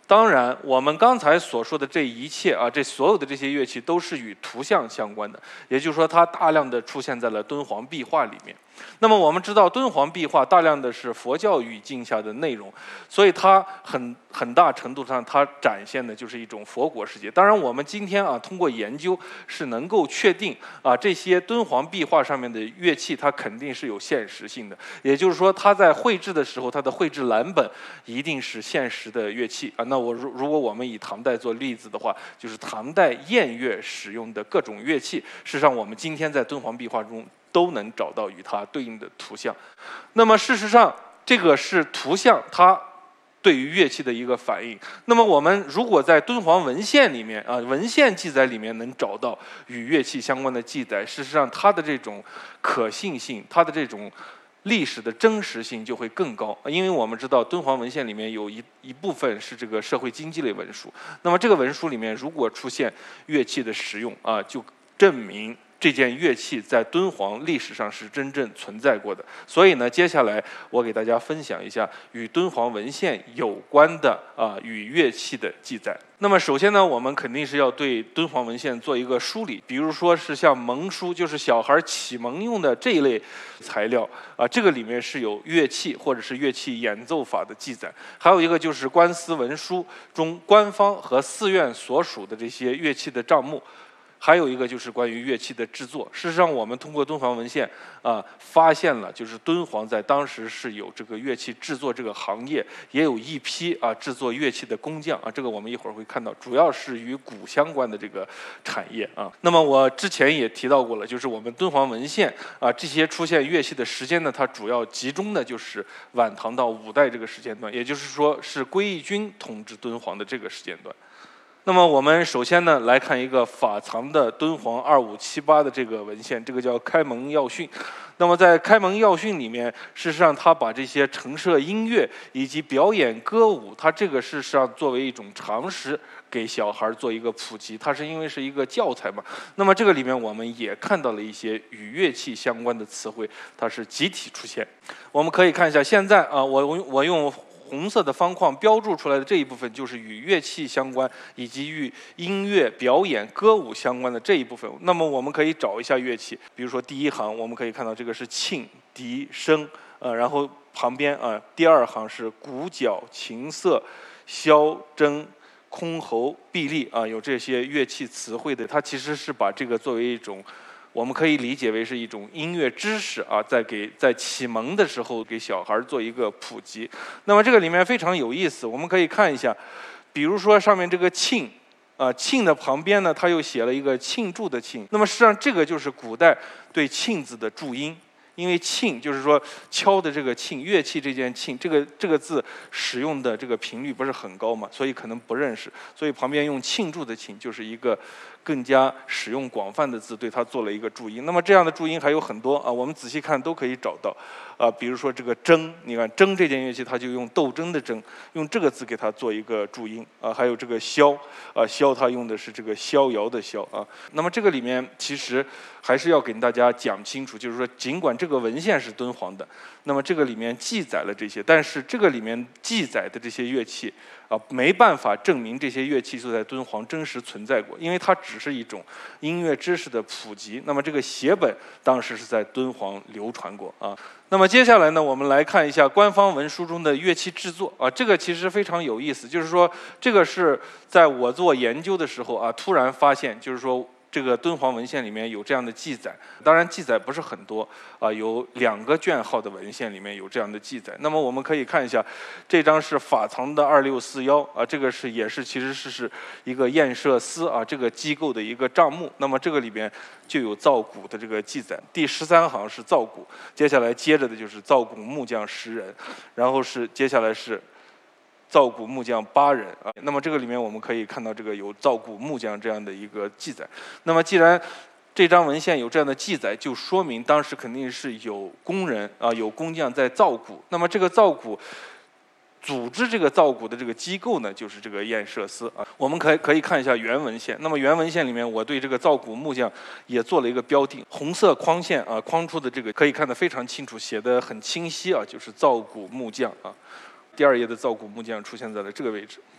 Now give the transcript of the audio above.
当然，我们刚才所说的这一切啊，这所有的这些乐器都是与图像相关的，也就是说，它大量的出现在了敦煌壁画里面。那么我们知道，敦煌壁画大量的是佛教语境下的内容，所以它很大程度上，它展现的就是一种佛国世界。当然，我们今天啊，通过研究是能够确定啊，这些敦煌壁画上面的乐器，它肯定是有现实性的。也就是说，它在绘制的时候，它的绘制蓝本一定是现实的乐器啊。那如果我们以唐代做例子的话，就是唐代宴乐使用的各种乐器，事实上我们今天在敦煌壁画中都能找到与它对应的图像。那么事实上，这个是图像它对于乐器的一个反应。那么我们如果在敦煌文献里面啊，文献记载里面能找到与乐器相关的记载，事实上它的这种可信性，它的这种历史的真实性就会更高。因为我们知道敦煌文献里面有一部分是这个社会经济类文书，那么这个文书里面如果出现乐器的使用啊，就证明这件乐器在敦煌历史上是真正存在过的。所以呢，接下来我给大家分享一下与敦煌文献有关的与乐器的记载。那么首先呢，我们肯定是要对敦煌文献做一个梳理，比如说是像蒙书，就是小孩启蒙用的这一类材料啊，这个里面是有乐器或者是乐器演奏法的记载。还有一个就是官司文书中官方和寺院所属的这些乐器的账目。还有一个就是关于乐器的制作。事实上，我们通过敦煌文献发现了，就是敦煌在当时是有这个乐器制作这个行业，也有一批制作乐器的工匠啊。这个我们一会儿会看到，主要是与鼓相关的这个产业啊。那么我之前也提到过了，就是我们敦煌文献这些出现乐器的时间呢，它主要集中的就是晚唐到五代这个时间段，也就是说是归义军统治敦煌的这个时间段。那么我们首先呢来看一个法藏的敦煌2578的这个文献，这个叫《开蒙要训》。那么在《开蒙要训》里面，事实上他把这些陈设音乐以及表演歌舞，它这个事实上作为一种常识给小孩做一个普及，它是因为是一个教材嘛。那么这个里面我们也看到了一些与乐器相关的词汇，它是集体出现。我们可以看一下，现在我用红色的方框标注出来的这一部分，就是与乐器相关以及与音乐表演歌舞相关的这一部分。那么我们可以找一下乐器，比如说第一行我们可以看到这个是磬、笛、笙，然后旁边第二行是鼓、角、琴瑟、箫、筝、箜篌、臂力有这些乐器词汇的。它其实是把这个作为一种，我们可以理解为是一种音乐知识在启蒙的时候给小孩做一个普及。那么这个里面非常有意思，我们可以看一下，比如说上面这个磬磬的旁边呢，它又写了一个罄柱的罄。那么实际上这个就是古代对罄字的注音。因为罄就是说敲的这个罄，乐器这件罄，这个字使用的这个频率不是很高嘛，所以可能不认识，所以旁边用罄柱的罄就是一个更加使用广泛的字，对它做了一个注音。那么这样的注音还有很多我们仔细看都可以找到比如说这个筝，你看筝这件乐器，它就用斗争的争，用这个字给它做一个注音还有这个箫箫它用的是这个逍遥的逍那么这个里面其实还是要给大家讲清楚，就是说尽管这个文献是敦煌的，那么这个里面记载了这些，但是这个里面记载的这些乐器没办法证明这些乐器就在敦煌真实存在过，因为它只是一种音乐知识的普及。那么这个写本当时是在敦煌流传过那么接下来呢，我们来看一下官方文书中的乐器制作这个其实非常有意思，就是说这个是在我做研究的时候突然发现，就是说这个敦煌文献里面有这样的记载，当然记载不是很多有2个卷号的文献里面有这样的记载。那么我们可以看一下，这张是法藏的2641这个也是其实是一个验社司这个机构的一个账目。那么这个里边就有造鼓的这个记载，第13行是造鼓，接下来接着的就是造鼓木匠10人，然后接下来是造鼓木匠8人那么这个里面我们可以看到这个有造鼓木匠这样的一个记载。那么既然这张文献有这样的记载，就说明当时肯定是有工人有工匠在造鼓。那么这个造鼓组织这个造鼓的这个机构呢，就是这个验社司我们可以看一下原文献。那么原文献里面，我对这个造鼓木匠也做了一个标定，红色框线框出的这个可以看得非常清楚，写得很清晰就是造鼓木匠第2页的造鼓木匠出现在了这个位置。